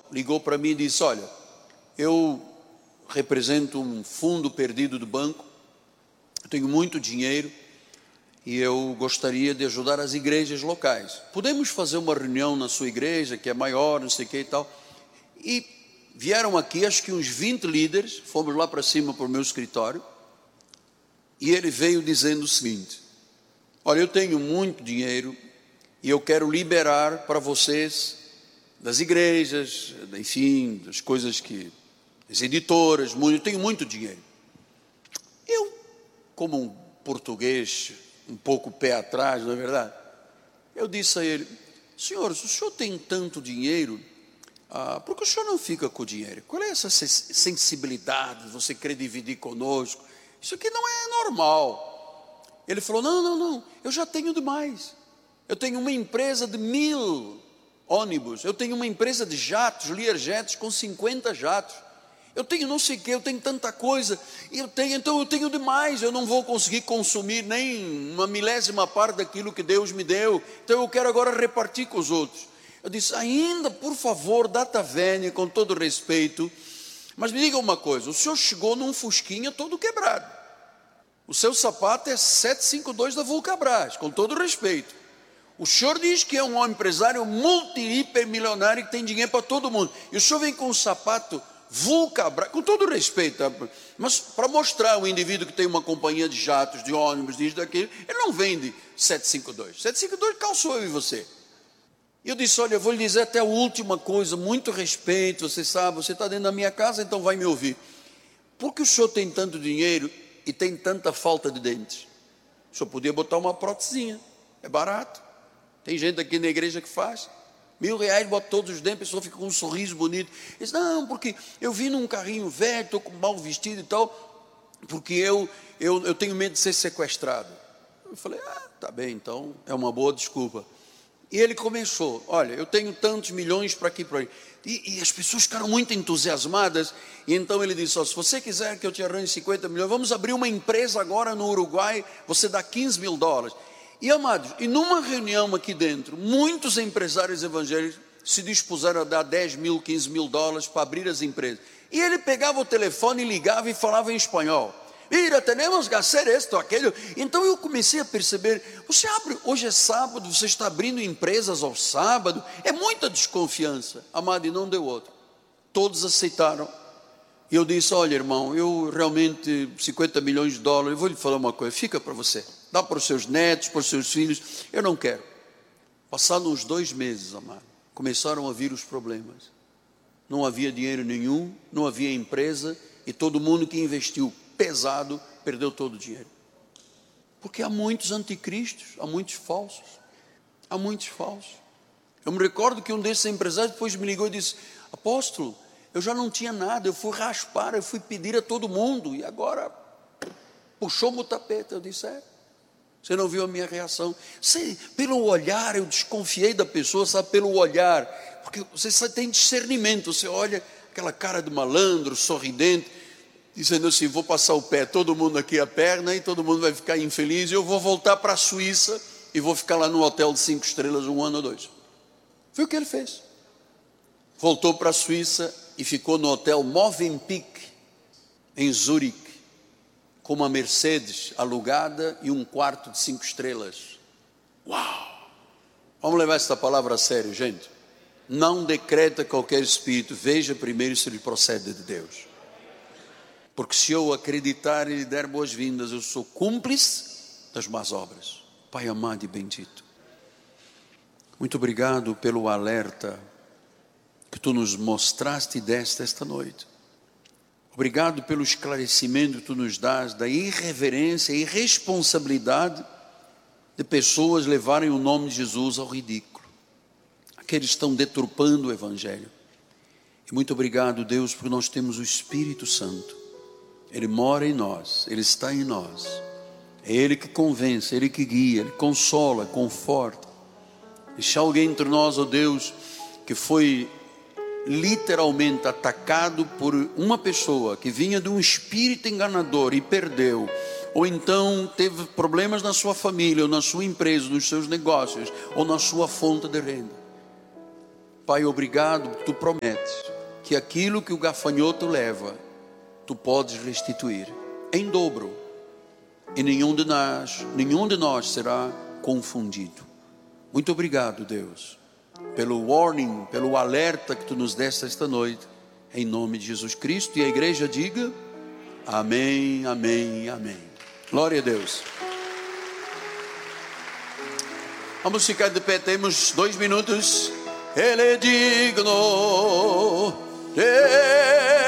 ligou para mim e disse: olha, eu represento um fundo perdido do banco, eu tenho muito dinheiro e eu gostaria de ajudar as igrejas locais. Podemos fazer uma reunião na sua igreja, que é maior, não sei o que e tal. E vieram aqui, acho que uns 20 líderes, fomos lá para cima para o meu escritório, e ele veio dizendo o seguinte: olha, eu tenho muito dinheiro e eu quero liberar para vocês das igrejas, enfim, das coisas que, as editoras, eu tenho muito dinheiro. Eu, como um português um pouco pé atrás, não é verdade? Eu disse a ele: senhor, se o senhor tem tanto dinheiro, por que o senhor não fica com o dinheiro? Qual é essa sensibilidade de você querer dividir conosco? Isso aqui não é normal. Ele falou: não, eu já tenho demais. Eu tenho uma empresa de 1000 ônibus, eu tenho uma empresa de jatos, Learjets, com 50 jatos. Eu tenho não sei o que, eu tenho tanta coisa, então eu tenho demais, eu não vou conseguir consumir nem uma milésima parte daquilo que Deus me deu, então eu quero agora repartir com os outros. Eu disse: ainda, por favor, data vênia, com todo respeito, mas me diga uma coisa, o senhor chegou num Fusquinha todo quebrado, o seu sapato é 752 da Vulcabras, com todo respeito. O senhor diz que é um homem empresário multi-hipermilionário que tem dinheiro para todo mundo, e o senhor vem com um sapato Vulcabras, com todo respeito, mas para mostrar o indivíduo que tem uma companhia de jatos, de ônibus, disso, daquilo, ele não vende 752. 752 calçou eu e você. E eu disse: olha, eu vou lhe dizer até a última coisa, muito respeito, você sabe, você está dentro da minha casa, então vai me ouvir. Por que o senhor tem tanto dinheiro e tem tanta falta de dentes? O senhor podia botar uma prótesezinha, é barato. Tem gente aqui na igreja que faz. R$1000, bota todos os dentes, a pessoa fica com um sorriso bonito. Diz: não, porque eu vim num carrinho velho, estou mal vestido e tal, porque eu tenho medo de ser sequestrado. Eu falei: tá bem, então é uma boa desculpa. E ele começou: olha, eu tenho tantos milhões para aqui, para ali. E as pessoas ficaram muito entusiasmadas. E então ele disse: se você quiser que eu te arranje 50 milhões, vamos abrir uma empresa agora no Uruguai, você dá $15.000. E amados, e numa reunião aqui dentro, muitos empresários evangélicos se dispuseram a dar $10.000, $15.000 para abrir as empresas. E ele pegava o telefone, ligava e falava em espanhol: mira, temos que fazer isto, aquilo. Então eu comecei a perceber: você abre, hoje é sábado, você está abrindo empresas ao sábado, é muita desconfiança. Amado, e não deu outro. Todos aceitaram. E eu disse: olha, irmão, eu realmente, $50 milhões, eu vou lhe falar uma coisa, fica para você. Dá para os seus netos, para os seus filhos, eu não quero. Passados uns 2 meses, amado, começaram a vir os problemas. Não havia dinheiro nenhum, não havia empresa, e todo mundo que investiu pesado perdeu todo o dinheiro. Porque há muitos anticristos, há muitos falsos. Há muitos falsos. Eu me recordo que um desses empresários depois me ligou e disse: apóstolo, eu já não tinha nada, eu fui raspar, eu fui pedir a todo mundo, e agora puxou-me o tapete. Eu disse: você não viu a minha reação? Pelo olhar, eu desconfiei da pessoa, sabe, pelo olhar, porque você tem discernimento, você olha aquela cara de malandro, sorridente, dizendo assim: vou passar o pé, todo mundo aqui a perna, e todo mundo vai ficar infeliz, e eu vou voltar para a Suíça, e vou ficar lá no hotel de 5 estrelas 1 ano ou 2. Foi o que ele fez. Voltou para a Suíça, e ficou no hotel Movenpick, em Zurique, com uma Mercedes alugada e um quarto de 5 estrelas. Uau! Vamos levar esta palavra a sério, gente. Não decreta qualquer espírito, veja primeiro se ele procede de Deus. Porque se eu acreditar e lhe der boas-vindas, eu sou cúmplice das más obras. Pai amado e bendito, muito obrigado pelo alerta que Tu nos mostraste e deste esta noite. Obrigado pelo esclarecimento que Tu nos dás da irreverência e irresponsabilidade de pessoas levarem o nome de Jesus ao ridículo. Aqueles que estão deturpando o Evangelho. E muito obrigado, Deus, porque nós temos o Espírito Santo. Ele mora em nós, Ele está em nós. É Ele que convence, Ele que guia, Ele consola, conforta. E se alguém entre nós, ó Deus, que foi literalmente atacado por uma pessoa que vinha de um espírito enganador e perdeu, ou então teve problemas na sua família, ou na sua empresa, nos seus negócios, ou na sua fonte de renda, Pai, obrigado, tu prometes que aquilo que o gafanhoto leva, tu podes restituir em dobro, e nenhum de nós será confundido. Muito obrigado, Deus, pelo warning, pelo alerta que tu nos deste esta noite, em nome de Jesus Cristo. E a igreja diga amém, amém, amém. Glória a Deus. Vamos ficar de pé, temos 2 minutos. Ele é digno de